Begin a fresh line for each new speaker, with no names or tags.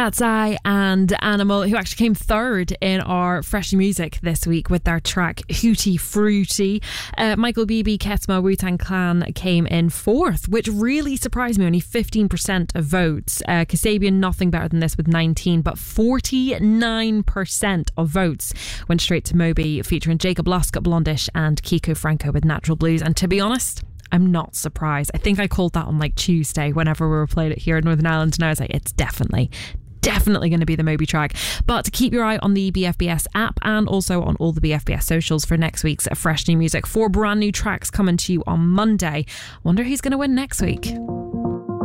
Cat's Eye and Animal, who actually came third in our Fresh Music this week with their track Hootie Fruity. Michael Bibi, Ketma, Wu-Tang Clan came in fourth, which really surprised me. Only 15% of votes. Kasabian, nothing better than this with 19, but 49% of votes went straight to Moby, featuring Jacob Lusk, Blondish and Kiko Franco with Natural Blues. And to be honest, I'm not surprised. I think I called that on like Tuesday whenever we were playing it here in Northern Ireland, and I was like, it's definitely going to be the Moby track. But keep your eye on the BFBS app and also on all the BFBS socials for next week's Fresh New Music. 4 brand new tracks coming to you on Monday. Wonder who's going to win next week.